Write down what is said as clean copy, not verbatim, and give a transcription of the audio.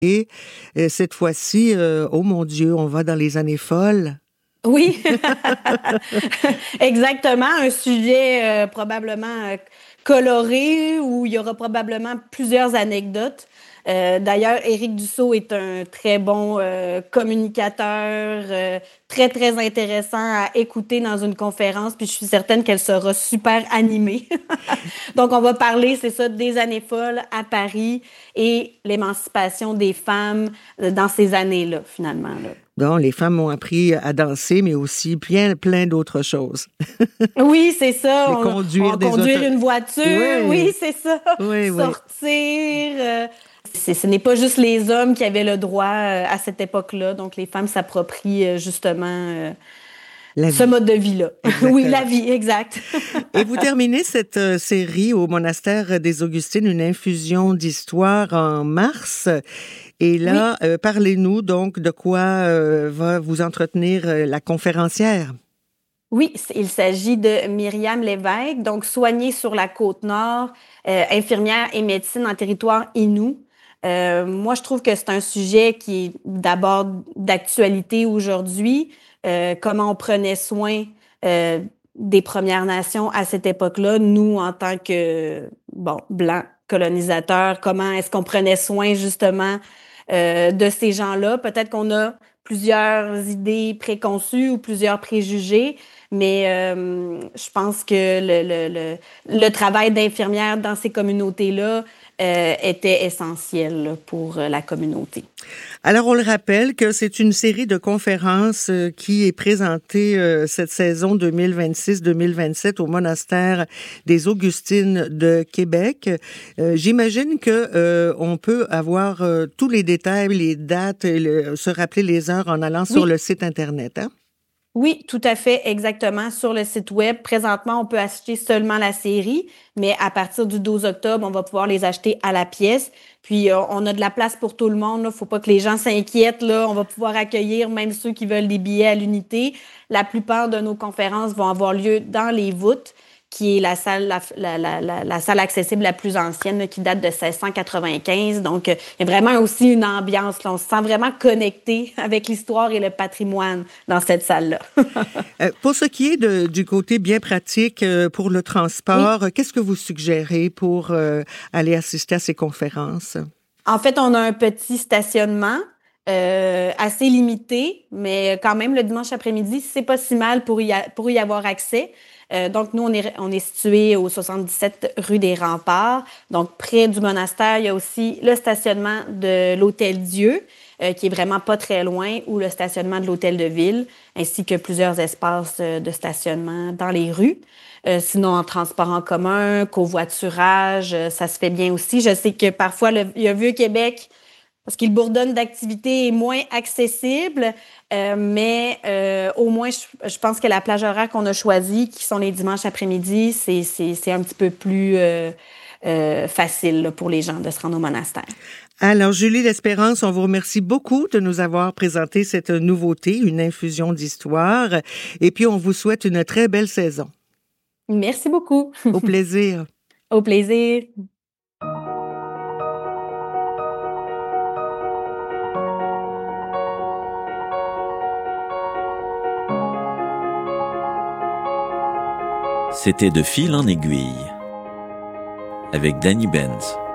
Et cette fois-ci, oh mon Dieu, on va dans les années folles. Oui, exactement. Un sujet probablement coloré où il y aura probablement plusieurs anecdotes. D'ailleurs, Éric Dussault est un très bon communicateur, très, très intéressant à écouter dans une conférence, puis je suis certaine qu'elle sera super animée. Donc, on va parler, c'est ça, des années folles à Paris et l'émancipation des femmes dans ces années-là, finalement, là. Donc, les femmes ont appris à danser, mais aussi plein d'autres choses. Oui, c'est ça. Et conduire Conduire une voiture, oui, c'est ça. Oui. Sortir. Ce n'est pas juste les hommes qui avaient le droit à cette époque-là. Donc, les femmes s'approprient justement ce mode de vie-là. Oui, la vie, exact. Et vous terminez cette série au monastère des Augustines, une infusion d'histoire en mars. Et là, oui. Parlez-nous donc de quoi va vous entretenir la conférencière. Oui, il s'agit de Myriam Lévesque, donc soignée sur la Côte-Nord, infirmière et médecine en territoire Innu. Moi, je trouve que c'est un sujet qui est d'abord d'actualité aujourd'hui. Comment on prenait soin des Premières Nations à cette époque-là, nous, en tant que, blancs colonisateurs, comment est-ce qu'on prenait soin, justement, de ces gens-là? Peut-être qu'on a plusieurs idées préconçues ou plusieurs préjugés, mais je pense que le travail d'infirmière dans ces communautés-là était essentiel pour la communauté. Alors, on le rappelle que c'est une série de conférences qui est présentée cette saison 2026-2027 au monastère des Augustines de Québec. J'imagine que on peut avoir tous les détails, les dates, se rappeler les heures en allant sur le site Internet, hein? Oui, tout à fait, exactement. Sur le site web, présentement, on peut acheter seulement la série, mais à partir du 12 octobre, on va pouvoir les acheter à la pièce. Puis, on a de la place pour tout le monde. Il faut pas que les gens s'inquiètent. Là. On va pouvoir accueillir même ceux qui veulent des billets à l'unité. La plupart de nos conférences vont avoir lieu dans les voûtes, qui est la salle accessible la plus ancienne, là, qui date de 1695. Donc, il y a vraiment aussi une ambiance. Là, on se sent vraiment connecté avec l'histoire et le patrimoine dans cette salle-là. Pour ce qui est du côté bien pratique pour le transport, qu'est-ce que vous suggérez pour aller assister à ces conférences? En fait, on a un petit stationnement. Assez limité, mais quand même, le dimanche après-midi, c'est pas si mal pour y avoir accès. Donc, nous, on est situé au 77 rue des Remparts. Donc, près du monastère, il y a aussi le stationnement de l'Hôtel Dieu, qui est vraiment pas très loin, ou le stationnement de l'Hôtel de Ville, ainsi que plusieurs espaces de stationnement dans les rues. Sinon, en transport en commun, covoiturage, ça se fait bien aussi. Je sais que parfois, il y a Vieux-Québec, parce qu'il bourdonne d'activités est moins accessible, mais au moins, je pense que la plage horaire qu'on a choisie, qui sont les dimanches après-midi, c'est un petit peu plus facile là, pour les gens de se rendre au monastère. Alors, Julie L'Espérance, on vous remercie beaucoup de nous avoir présenté cette nouveauté, une infusion d'histoire, et puis on vous souhaite une très belle saison. Merci beaucoup. Au plaisir. Au plaisir. C'était De fil en aiguille avec Danny Benz.